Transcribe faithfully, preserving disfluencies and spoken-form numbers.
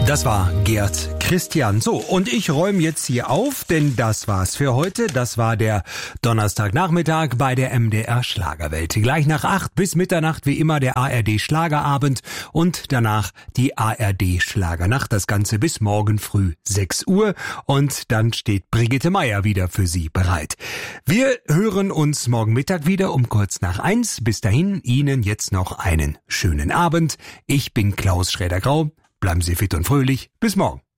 Das war Gerd Christian. So, und ich räume jetzt hier auf, denn das war's für heute. Das war der Donnerstagnachmittag bei der M D R Schlagerwelt. Gleich nach acht bis Mitternacht wie immer der A R D Schlagerabend und danach die A R D Schlagernacht. Das Ganze bis morgen früh sechs Uhr und dann steht Brigitte Meier wieder für Sie bereit. Wir hören uns morgen Mittag wieder um kurz nach eins. Bis dahin Ihnen jetzt noch einen schönen Abend. Ich bin Klaus Schräder-Grau. Bleiben Sie fit und fröhlich. Bis morgen.